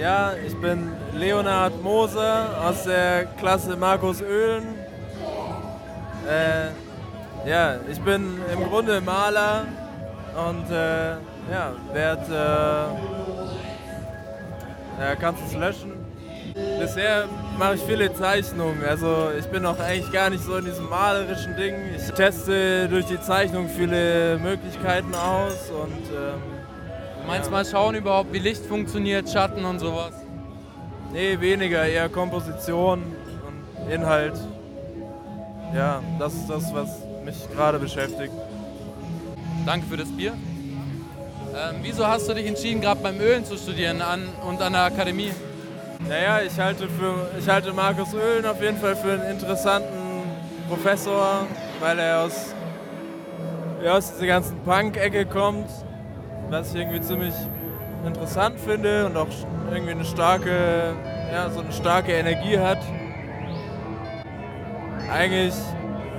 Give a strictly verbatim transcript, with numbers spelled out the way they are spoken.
Ja, ich bin Leonhard Moser aus der Klasse Markus Oehlen. Äh, ja, ich bin im Grunde Maler und äh, ja, werde. Äh, ja, kannst du es löschen? Bisher mache ich viele Zeichnungen, also ich bin noch eigentlich gar nicht so in diesem malerischen Ding. Ich teste durch die Zeichnung viele Möglichkeiten aus und ähm, Du meinst ja. mal schauen überhaupt, wie Licht funktioniert, Schatten und sowas? Nee, weniger, eher Komposition und Inhalt. Ja, das ist das, was mich gerade beschäftigt. Danke für das Bier. Ähm, wieso hast du dich entschieden, gerade beim Ölen zu studieren an, und an der Akademie? Naja, ich halte, für, ich halte Markus Oehlen auf jeden Fall für einen interessanten Professor, weil er aus, ja, aus dieser ganzen Punk-Ecke kommt, was ich irgendwie ziemlich interessant finde und auch irgendwie eine starke, ja, so eine starke Energie hat. Eigentlich